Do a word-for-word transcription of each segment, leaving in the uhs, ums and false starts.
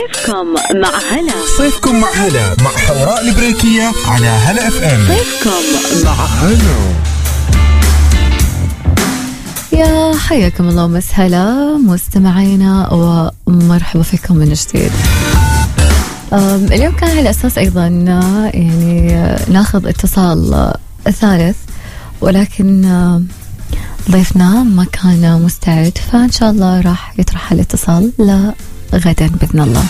صيفكم مع هلا. صيفكم مع هلا مع حوراء البريكية على هلا اف ام. صيفكم مع هلا. يا حياكم الله ومسهلا مستمعينا ومرحبا فيكم من جديد. اليوم كان على أساس أيضا يعني ناخذ اتصال ثالث، ولكن ضيفنا ما كان مستعد، فإن شاء الله راح يطرح الاتصال لغدا بإذن الله.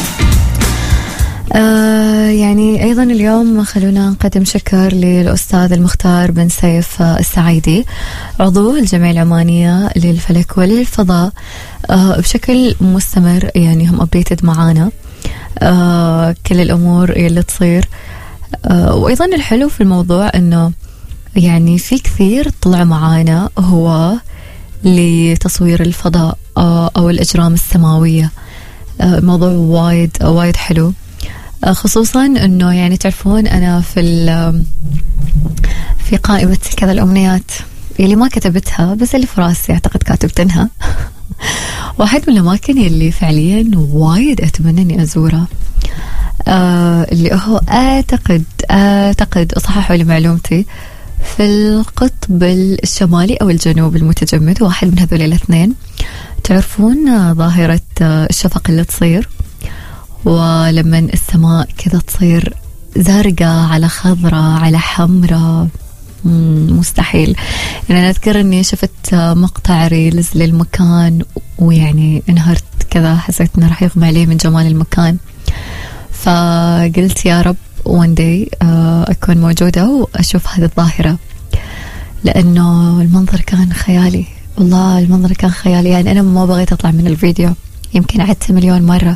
آه يعني أيضا اليوم خلونا نقدم شكر للأستاذ المختار بن سيف السعيدي، عضو الجمعية العمانية للفلك وللفضاء، آه بشكل مستمر يعني هم أبديتد معانا آه كل الأمور اللي تصير. آه وأيضا الحلو في الموضوع أنه يعني في كثير طلع معانا هو لتصوير الفضاء آه أو الأجرام السماوية. آه الموضوع وايد وايد حلو، خصوصا انه يعني تعرفون انا في في قائمة كذا الامنيات اللي ما كتبتها بس اللي في راسي اعتقد كاتبتنها. واحد من الاماكن اللي فعليا وايد اتمنى اني ازورها آه اللي هو اعتقد اعتقد اصححوا لي معلومتي في القطب الشمالي او الجنوب المتجمد، واحد من هذول الاثنين. تعرفون ظاهرة الشفق اللي تصير ولما السماء كذا تصير زرقاء على خضراء على حمراء، مستحيل. يعني أنا أذكر أني شفت مقطع ريلز للمكان ويعني انهرت كذا، حسيت أنه راح يغمى عليه من جمال المكان، فقلت يا رب one day أكون موجودة وأشوف هذه الظاهرة، لأنه المنظر كان خيالي. والله المنظر كان خيالي، يعني أنا ما بغيت أطلع من الفيديو، يمكن عدت مليون مرة.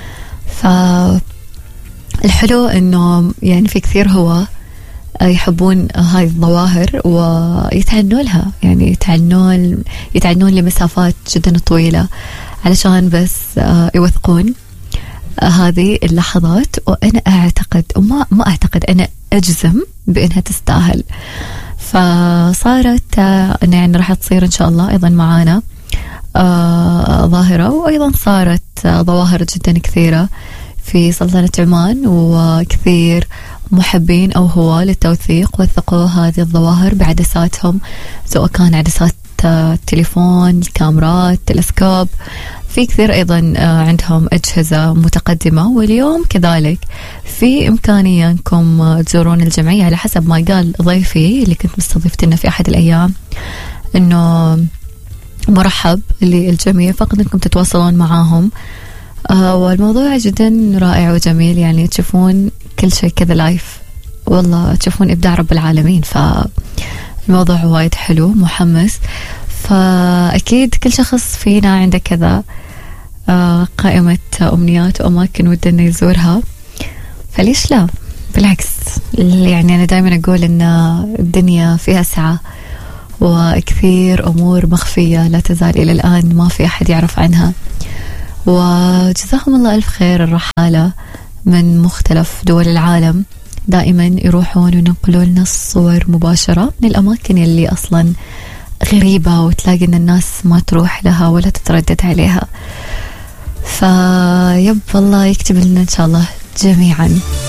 فالحلو انه يعني في كثير هو يحبون هاي الظواهر ويتعنون لها، يعني يتعنون يتعنون لمسافات جدا طويلة علشان بس يوثقون هذه اللحظات. وانا اعتقد وما ما اعتقد انا اجزم بانها تستاهل. فصارت انه يعني راح تصير ان شاء الله ايضا معانا آه ظاهرة، وأيضا صارت آه ظواهر جدا كثيرة في سلطنة عمان، وكثير محبين أو هو للتوثيق وثقوا هذه الظواهر بعدساتهم، سواء كان عدسات آه تليفون، كاميرات، تلسكوب. في كثير أيضا آه عندهم أجهزة متقدمة. واليوم كذلك في إمكانية أنكم آه تزورون الجمعية على حسب ما قال ضيفي اللي كنت مستضيفتنا في أحد الأيام، أنه مرحب للجميع، فقط انكم تتواصلون معاهم. آه والموضوع جدا رائع وجميل، يعني تشوفون كل شيء كذا لايف، والله تشوفون ابداع رب العالمين. فالموضوع وايد حلو محمس، فاكيد كل شخص فينا عنده كذا آه قائمة امنيات واماكن ودنا انه يزورها، فليش لا؟ بالعكس، يعني انا دائما اقول ان الدنيا فيها سعة وكثير أمور مخفية لا تزال إلى الآن ما في أحد يعرف عنها. وجزاهم الله ألف خير الرحالة من مختلف دول العالم، دائما يروحون وينقلون لنا الصور مباشرة من الأماكن اللي أصلا غريبة وتلاقي أن الناس ما تروح لها ولا تتردد عليها. فيب الله يكتب لنا إن شاء الله جميعا